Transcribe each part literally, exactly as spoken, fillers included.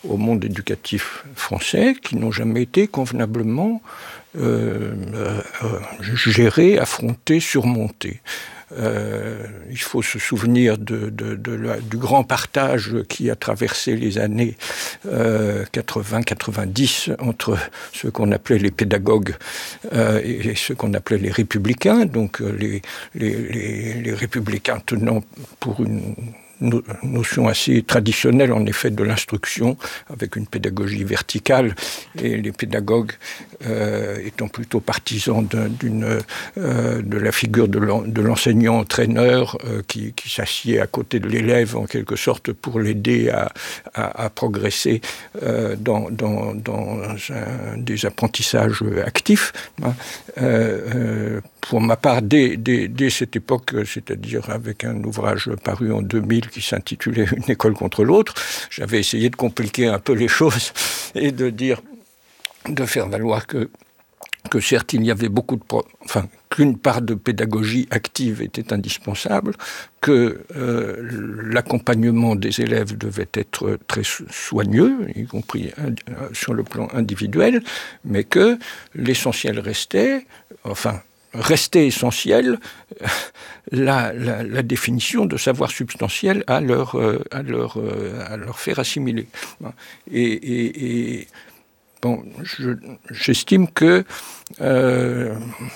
au monde éducatif français qui n'ont jamais été convenablement euh, euh, gérés, affrontés, surmontés. Euh, il faut se souvenir de, de, de la, du grand partage qui a traversé les années euh, quatre-vingts quatre-vingt-dix entre ceux qu'on appelait les pédagogues euh, et ceux qu'on appelait les républicains, donc les, les, les, les républicains tenant pour une notion assez traditionnelle en effet de l'instruction avec une pédagogie verticale et les pédagogues euh, étant plutôt partisans d'un, d'une, euh, de la figure de, l'en, de l'enseignant-entraîneur euh, qui, qui s'assied à côté de l'élève en quelque sorte pour l'aider à, à, à progresser euh, dans, dans, dans un, des apprentissages actifs. Hein. Euh, euh, pour ma part, dès, dès, dès cette époque, c'est-à-dire avec un ouvrage paru en deux mille qui s'intitulait « Une école contre l'autre », j'avais essayé de compliquer un peu les choses et de dire, de faire valoir que, que certes, il y avait beaucoup de... Pro- enfin, qu'une part de pédagogie active était indispensable, que euh, l'accompagnement des élèves devait être très soigneux, y compris ind- sur le plan individuel, mais que l'essentiel restait, enfin, restait essentiel la, la, la définition de savoir substantiel à leur, euh, à leur, euh, à leur faire assimiler. Et, et, et bon, je, j'estime que euh,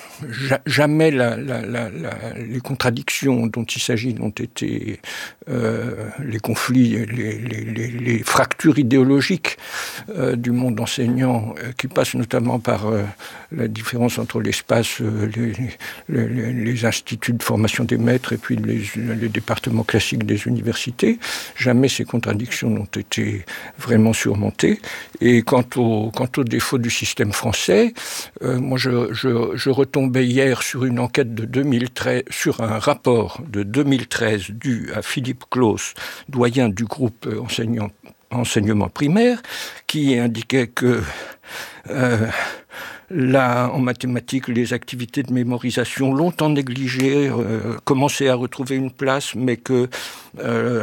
jamais la, la, la, la, les contradictions dont il s'agit n'ont été euh, les conflits, les, les, les, les fractures idéologiques euh, du monde enseignant euh, qui passent notamment par euh, la différence entre l'espace, euh, les, les, les, les instituts de formation des maîtres et puis les, les départements classiques des universités. Jamais ces contradictions n'ont été vraiment surmontées. Et quant au, quant au défaut du système français, euh, moi je, je, je retombais hier sur une enquête de deux mille treize, sur un rapport de deux mille treize dû à Philippe Claus, doyen du groupe enseignant, enseignement primaire, qui indiquait que euh, là, en mathématiques, les activités de mémorisation longtemps négligées euh, commençaient à retrouver une place, mais que euh,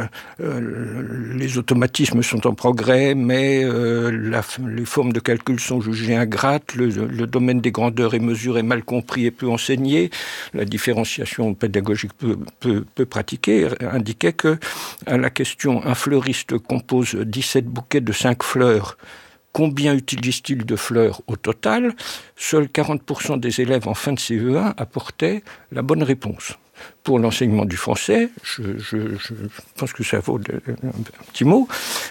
euh, les automatismes sont en progrès, mais euh, la, les formes de calcul sont jugées ingrates, le, le domaine des grandeurs et mesures est mal compris et peu enseigné, la différenciation pédagogique peu, peu, peu pratiquée, indiquait que à la question « Un fleuriste compose dix-sept bouquets de cinq fleurs », combien utilise-t-il de fleurs au total? Seuls quarante pour cent des élèves en fin de C E un apportaient la bonne réponse. Pour l'enseignement du français, je, je, je pense que ça vaut de, un petit mot,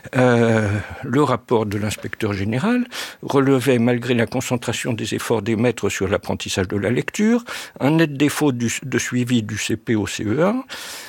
euh, le rapport de l'inspecteur général relevait, malgré la concentration des efforts des maîtres sur l'apprentissage de la lecture, un net défaut du, de suivi du C P au C E un,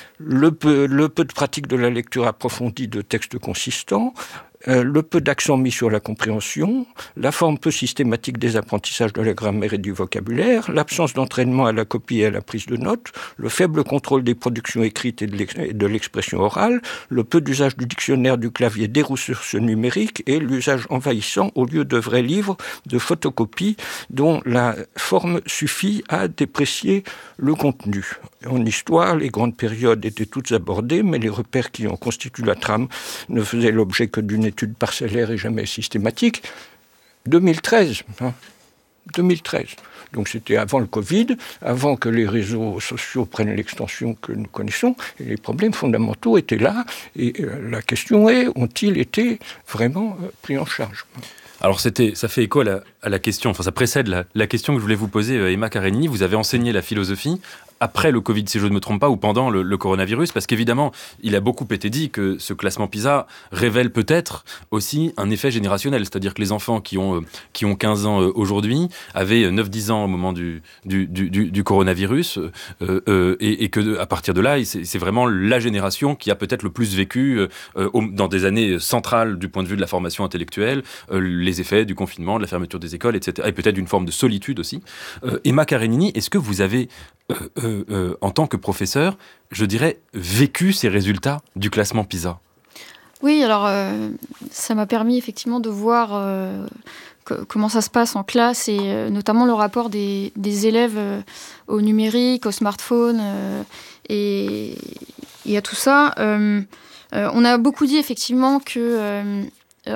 le peu, le peu de pratique de la lecture approfondie de textes consistants, Euh, le peu d'accent mis sur la compréhension, la forme peu systématique des apprentissages de la grammaire et du vocabulaire, l'absence d'entraînement à la copie et à la prise de notes, le faible contrôle des productions écrites et de, l'ex- et de l'expression orale, le peu d'usage du dictionnaire, du clavier, des ressources numériques et l'usage envahissant au lieu de vrais livres de photocopie dont la forme suffit à déprécier le contenu. En histoire, les grandes périodes étaient toutes abordées, mais les repères qui en constituent la trame ne faisaient l'objet que d'une étude parcellaire et jamais systématique. deux mille treize, hein, deux mille treize. Donc c'était avant le Covid, avant que les réseaux sociaux prennent l'extension que nous connaissons, et les problèmes fondamentaux étaient là, et euh, la question est, ont-ils été vraiment euh, pris en charge ? Alors c'était, ça fait écho à la, à la question, enfin ça précède la, la question que je voulais vous poser, Emma Karenini. Vous avez enseigné la philosophie après le Covid, si je ne me trompe pas, ou pendant le, le coronavirus, parce qu'évidemment, il a beaucoup été dit que ce classement PISA révèle peut-être aussi un effet générationnel, c'est-à-dire que les enfants qui ont, qui ont quinze ans aujourd'hui avaient neuf dix ans au moment du, du, du, du coronavirus, euh, euh, et, et que à partir de là, c'est, c'est vraiment la génération qui a peut-être le plus vécu euh, dans des années centrales du point de vue de la formation intellectuelle, euh, les effets du confinement, de la fermeture des écoles, et cetera, et peut-être d'une forme de solitude aussi. Euh, Emma Karenini, est-ce que vous avez euh, euh, euh, en tant que professeur, je dirais, vécu ces résultats du classement PISA? Oui, alors euh, ça m'a permis effectivement de voir euh, que, comment ça se passe en classe et euh, notamment le rapport des, des élèves euh, au numérique, au smartphone euh, et, et à tout ça. Euh, euh, on a beaucoup dit effectivement que euh,